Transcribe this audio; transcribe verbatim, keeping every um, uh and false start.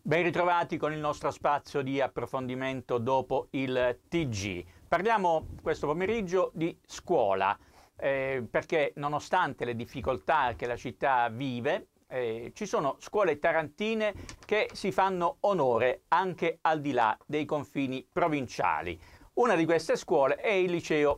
Ben ritrovati con il nostro spazio di approfondimento dopo il T G. Parliamo questo pomeriggio di scuola, eh, perché nonostante le difficoltà che la città vive, eh, ci sono scuole tarantine che si fanno onore anche al di là dei confini provinciali. Una di queste scuole è il liceo